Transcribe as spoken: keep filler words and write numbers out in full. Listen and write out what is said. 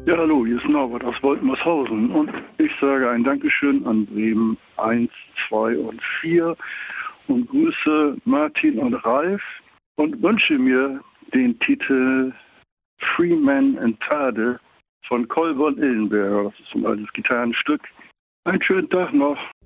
Ja, hallo, hier ist Norbert aus Woltenmershausen und ich sage ein Dankeschön an Bremen eins, zwei und vier und grüße Martin und Ralf und wünsche mir den Titel Free Man and Tade von Kolber und Illenberger. Das ist ein altes Gitarrenstück. Einen schönen Tag noch.